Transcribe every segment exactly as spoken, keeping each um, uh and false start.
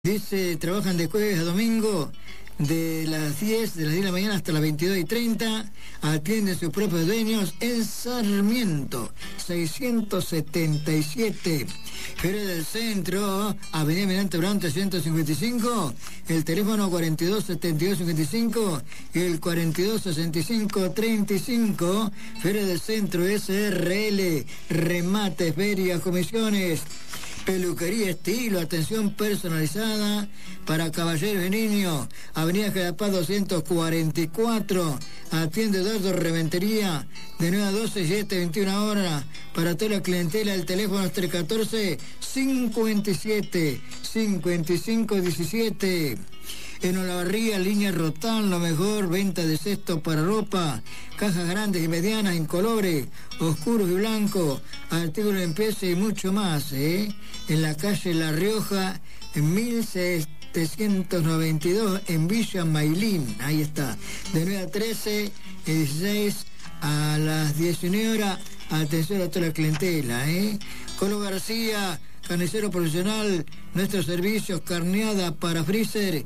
Dice, trabajan de jueves a domingo, de las diez, de las diez de la mañana hasta las veintidós y treinta, atienden sus propios dueños en Sarmiento, seiscientos setenta y siete. Feria del Centro, Avenida Eminente Brown trescientos cincuenta y cinco, el teléfono cuarenta y dos setenta y dos cincuenta y cinco y el cuarenta y dos sesenta y cinco treinta y cinco. Feria del Centro S R L, remates, ferias, comisiones, peluquería estilo, atención personalizada para caballeros y niños. Avenida Jalapaz doscientos cuarenta y cuatro. Atiende Eduardo Reventería de nueve a doce, siete a veintiuna horas. Para toda la clientela, el teléfono es tres uno cuatro, cinco siete, cinco cinco uno siete. En Olavarría, línea Rotan, lo mejor, venta de cestos para ropa, cajas grandes y medianas en colores, oscuros y blancos, artículos de limpieza y mucho más, ¿eh? En la calle La Rioja, en mil setecientos noventa y dos, en Villa Mailín, ahí está, de nueve a trece, dieciséis a las diecinueve horas, atención a toda la clientela, ¿eh? Colo García, carnicero profesional, nuestros servicios, carneada para freezer,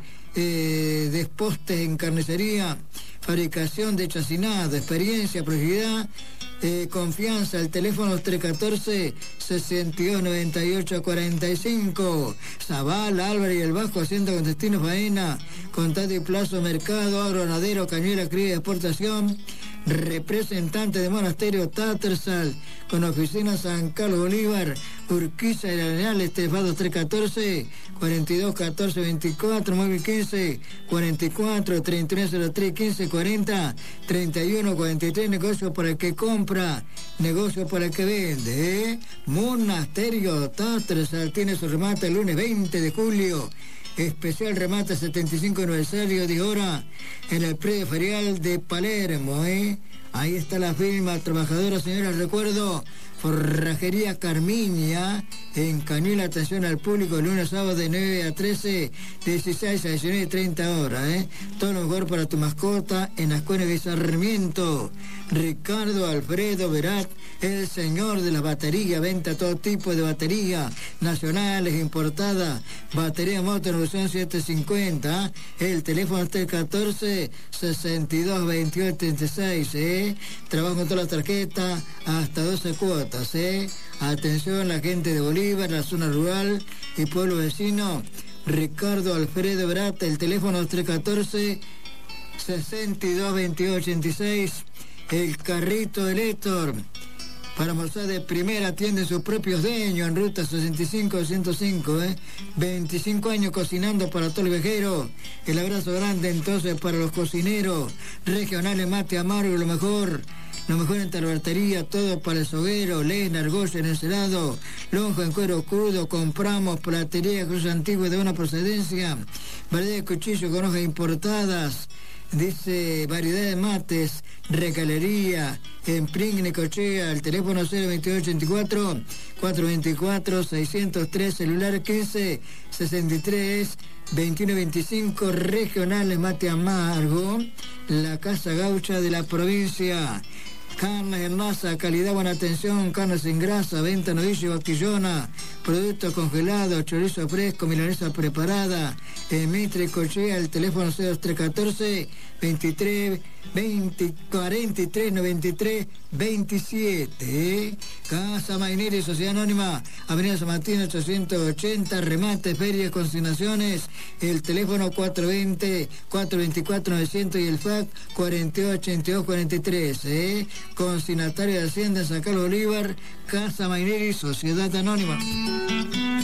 eh, despostes en carnicería, fabricación de chacinado, experiencia, proximidad, eh, confianza. El teléfono tres uno cuatro, sesenta y dos noventa y ocho cuarenta y cinco. Zavala, Álvarez y el Bajo, hacienda con destino faena, contado y plazo, mercado, agroganadero, cañuela, cría y exportación. Representante de Monasterio Tattersall, con oficina San Carlos Bolívar, Urquiza y Arenal, Estefado tres uno cuatro, cuarenta y dos catorce veinticuatro, móvil quince, cuarenta y cuatro, treinta y uno cero tres, quince cuarenta, treinta y uno cuarenta y tres, negocio para el que compra, negocio para el que vende, ¿eh? Monasterio Tattersall tiene su remate el lunes veinte de julio. Especial remate setenta y cinco aniversario de hora en el predio ferial de Palermo, ¿eh? Ahí está la firma, trabajadora, señora, recuerdo, Forrajería Carmiña, en Cañuela, atención al público, lunes, sábado de nueve a trece, dieciséis a diecinueve y treinta horas, ¿eh? Todo lo mejor para tu mascota en las Cuenas de Sarmiento. Ricardo Alfredo Verat, el señor de la batería, venta todo tipo de batería, nacionales, importadas, batería motor, evolución setecientos cincuenta, el teléfono tres uno cuatro, sesenta y dos veintiocho treinta y seis, ¿eh? Trabajo con todas las tarjetas, hasta doce cuotas, ¿eh? Atención, la gente de Bolívar, la zona rural y pueblo vecino. Ricardo Alfredo Verat, el teléfono tres uno cuatro, sesenta y dos veintiocho ochenta y seis. El carrito del Héctor, para almorzar de primera, atiende sus propios dueños en ruta sesenta y cinco doscientos cinco, ¿eh? veinticinco años cocinando para todo el vejero. El abrazo grande entonces para los cocineros regionales, mate amargo, lo mejor. Lo mejor en tarbatería, todo para el soguero, leña, argolla en encelado, lonjo en cuero crudo. Compramos platería, cruz antigua de buena procedencia, variedad de cuchillos con hojas importadas. Dice, variedad de mates, recalería, en Pring, Necochea, el teléfono cero veintiocho ochenta y cuatro, cuatrocientos veinticuatro, seiscientos tres, celular quince, sesenta y tres, veintiuno veinticinco, regionales mate amargo, la Casa Gaucha de la provincia. Carnes en masa, calidad, buena atención, carne sin grasa, venta novillo y vaquillona, productos congelados, chorizo fresco, milanesa preparada, en Mitre, Cochea, el teléfono cero tres uno cuatro, veintitrés, veinte, cuarenta y tres, noventa y tres, veintisiete, ¿eh? Casa Maineri, Sociedad Anónima, Avenida San Martín ochocientos ochenta, remate, ferias, consignaciones, el teléfono cuatro veinte, cuatrocientos veinticuatro, novecientos y el fax cuarenta y ocho ochenta y dos cuarenta y tres, ¿eh? Consignatario de Hacienda, San Carlos Bolívar, Casa Maineri, Sociedad Anónima.